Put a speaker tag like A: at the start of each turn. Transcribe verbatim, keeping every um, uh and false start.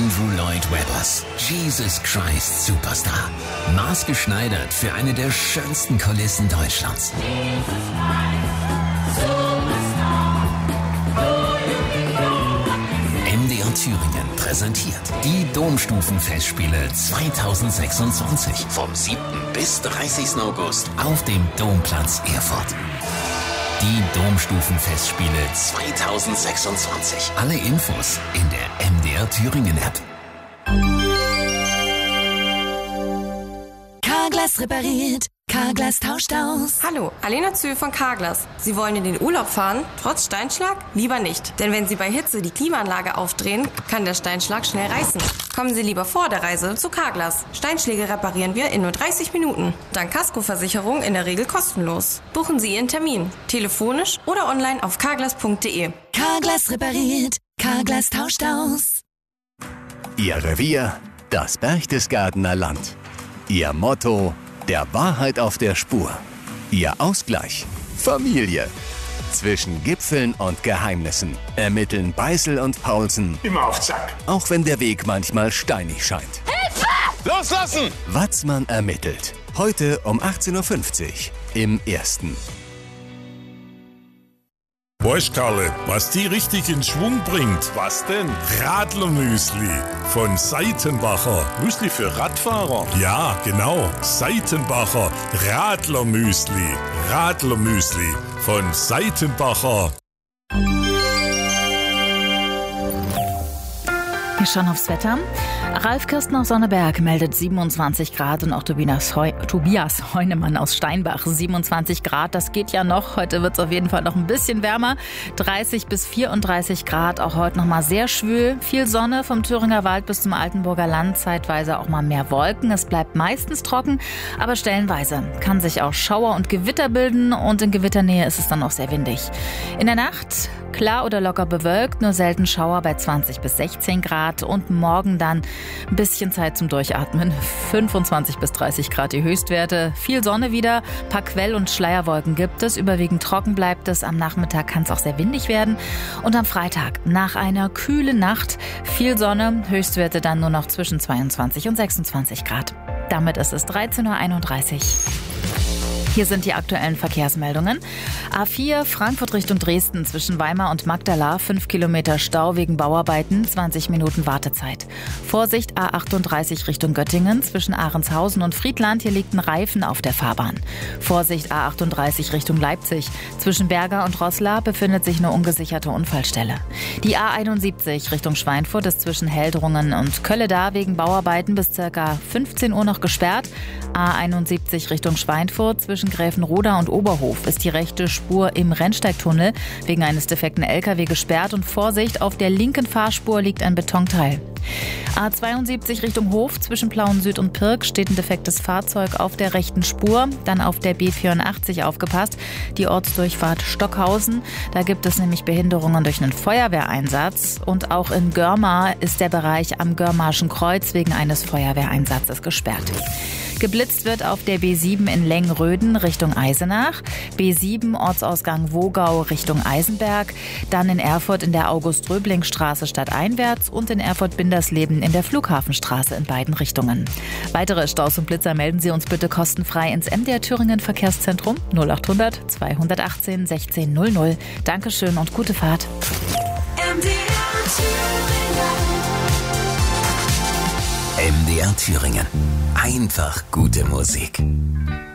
A: Andrew Lloyd Webbers Jesus Christ Superstar. Maßgeschneidert für eine der schönsten Kulissen Deutschlands. M D R Thüringen präsentiert die Domstufenfestspiele zweitausendsechsundzwanzig vom siebten bis dreißigsten August auf dem Domplatz Erfurt. Die Domstufenfestspiele zweitausendsechsundzwanzig. Alle Infos in der M D R Thüringen App.
B: Carglass repariert. Carglass tauscht aus.
C: Hallo, Alena Zühl von Carglass. Sie wollen in den Urlaub fahren, trotz Steinschlag? Lieber nicht. Denn wenn Sie bei Hitze die Klimaanlage aufdrehen, kann der Steinschlag schnell reißen. Kommen Sie lieber vor der Reise zu Carglass. Steinschläge reparieren wir in nur dreißig Minuten. Dank Kaskoversicherung in der Regel kostenlos. Buchen Sie Ihren Termin. Telefonisch oder online auf carglass punkt de.
B: Carglass repariert. Carglass tauscht aus.
D: Ihr Revier, das Berchtesgadener Land. Ihr Motto: der Wahrheit auf der Spur. Ihr Ausgleich: Familie. Zwischen Gipfeln und Geheimnissen ermitteln Beißel und Paulsen.
E: Immer auf Zack.
D: Auch wenn der Weg manchmal steinig scheint.
E: Hilfe! Loslassen!
D: Watzmann ermittelt. Heute um achtzehn Uhr fünfzig im Ersten.
F: Weißt Karle, was die richtig in Schwung bringt?
E: Was denn?
F: Radlermüsli von Seitenbacher.
E: Müsli für Radfahrer?
F: Ja, genau. Seitenbacher Radlermüsli. Radlermüsli von Seitenbacher.
G: Wir schauen aufs Wetter. Ralf Kirsten aus Sonneberg meldet siebenundzwanzig Grad und auch Tobias, Heu- Tobias Heunemann aus Steinbach siebenundzwanzig Grad. Das geht ja noch. Heute wird es auf jeden Fall noch ein bisschen wärmer. dreißig bis vierunddreißig Grad. Auch heute noch mal sehr schwül. Viel Sonne vom Thüringer Wald bis zum Altenburger Land. Zeitweise auch mal mehr Wolken. Es bleibt meistens trocken, aber stellenweise kann sich auch Schauer und Gewitter bilden. Und in Gewitternähe ist es dann auch sehr windig. In der Nacht klar oder locker bewölkt, nur selten Schauer bei zwanzig bis sechzehn Grad. Und morgen dann ein bisschen Zeit zum Durchatmen. fünfundzwanzig bis dreißig Grad die Höchstwerte. Viel Sonne wieder. Ein paar Quell- und Schleierwolken gibt es. Überwiegend trocken bleibt es. Am Nachmittag kann es auch sehr windig werden. Und am Freitag nach einer kühlen Nacht viel Sonne. Höchstwerte dann nur noch zwischen zweiundzwanzig und sechsundzwanzig Grad. Damit ist es dreizehn Uhr einunddreißig. Hier sind die aktuellen Verkehrsmeldungen. A vier Frankfurt Richtung Dresden zwischen Weimar und Magdala, fünf Kilometer Stau wegen Bauarbeiten, zwanzig Minuten Wartezeit. Vorsicht A achtunddreißig Richtung Göttingen zwischen Ahrenshausen und Friedland, hier liegt ein Reifen auf der Fahrbahn. Vorsicht A achtunddreißig Richtung Leipzig. Zwischen Berga und Roßla befindet sich eine ungesicherte Unfallstelle. Die A einundsiebzig Richtung Schweinfurt ist zwischen Heldrungen und Kölleda wegen Bauarbeiten bis ca. fünfzehn Uhr noch gesperrt. A einundsiebzig Richtung Schweinfurt zwischen Gräfenroda und Oberhof ist die rechte Spur im Rennsteigtunnel wegen eines defekten L K W gesperrt und Vorsicht, auf der linken Fahrspur liegt ein Betonteil. A zweiundsiebzig Richtung Hof zwischen Plauen Süd und Pirk steht ein defektes Fahrzeug auf der rechten Spur. Dann auf der B vierundachtzig aufgepasst, die Ortsdurchfahrt Stockhausen. Da gibt es nämlich Behinderungen durch einen Feuerwehreinsatz. Und auch in Görmar ist der Bereich am Görmarschen Kreuz wegen eines Feuerwehreinsatzes gesperrt. Geblitzt wird auf der B sieben in Lengröden Richtung Eisenach, B sieben Ortsausgang Wogau Richtung Eisenberg, dann in Erfurt in der August-Röbling-Straße stadteinwärts und in Erfurt-Bindersleben in der Flughafenstraße in beiden Richtungen. Weitere Staus und Blitzer melden Sie uns bitte kostenfrei ins M D R Thüringen Verkehrszentrum null achthundert zweihundertachtzehn sechzehn null null. Dankeschön und gute Fahrt.
B: M D R Thüringen.
A: M D R Thüringen. Einfach gute Musik.